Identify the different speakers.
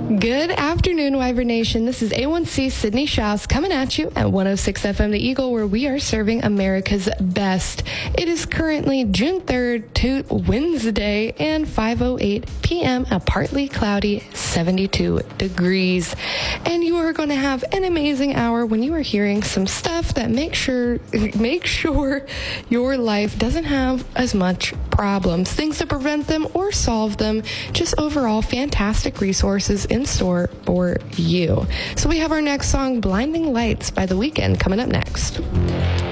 Speaker 1: Good afternoon, Wyvern Nation. This is A1C Sydney Schaus coming at you at 106 FM The Eagle, where we are serving America's best. It is currently June 3rd to Wednesday and 5:08 p.m. a partly cloudy 72 degrees. And you are going to have an amazing hour when you are hearing some stuff that make sure your life doesn't have as much problems, things to prevent them or solve them, just overall fantastic resources in store for you. So we have our next song, Blinding Lights by The Weeknd, coming up next.